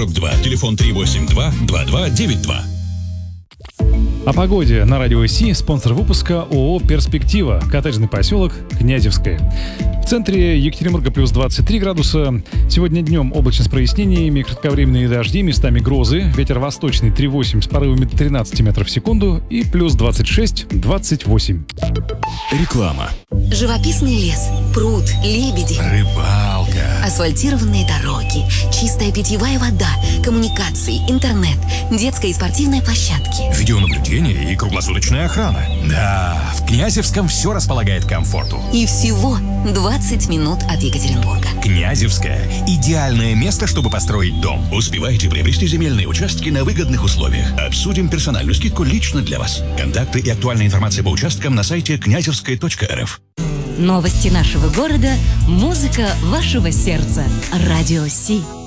42. Телефон 382-2292. О погоде на Радио Си. Спонсор выпуска ООО «Перспектива». Коттеджный поселок Князевское. В центре Екатеринбурга плюс 23 градуса. Сегодня днем облачно с прояснениями, кратковременные дожди, местами грозы. Ветер восточный 3,8 с порывами 13 метров в секунду и плюс 26-28. Реклама. Живописный лес, пруд, лебеди, Рыбалка. асфальтированные дороги, чистая питьевая вода, коммуникации, интернет, детская и спортивная площадки. Видеонаблюдение и круглосуточная охрана. Да, в Князевском все располагает к комфорту. И всего 20 минут от Екатеринбурга. Князевское – идеальное место, чтобы построить дом. Успевайте приобрести земельные участки на выгодных условиях. Обсудим персональную скидку лично для вас. Контакты и актуальная информация по участкам на сайте князевская.рф. Новости нашего города, музыка вашего сердца. Радио Си.